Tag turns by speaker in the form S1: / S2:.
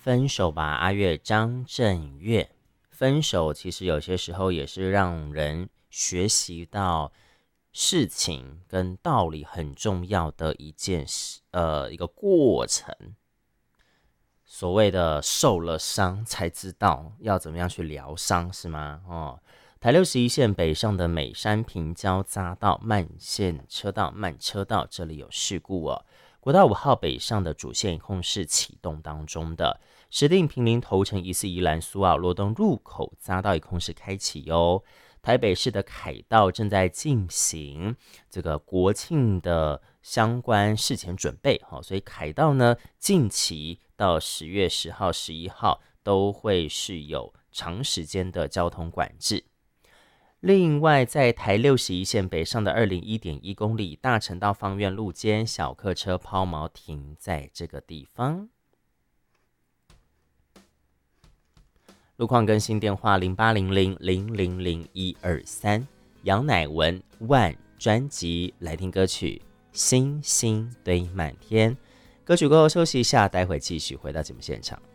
S1: 分手吧，阿月张震岳。分手其实有些时候也是让人学习到事情跟道理很重要的一件事，一个过程。所谓的受了伤才知道要怎么样去疗伤，是吗？台61线北上的美山平交匝道慢车道这里有事故哦。国道5号北上的主线控是启动当中的，石碇坪林头城疑似宜兰苏澳罗东入口匝道一控是开启哦。台北市的凯道正在进行这个国庆的相关事前准备，所以凯道呢近期到10月10号、11号都会是有长时间的交通管制。另外，在台61线北上的201.1公里大城道芳苑路间，小客车抛锚停在这个地方。路况更新电话0800000123，杨乃文万专辑来听歌曲《星星堆满天》。歌曲过后休息一下，待会继续回到节目现场。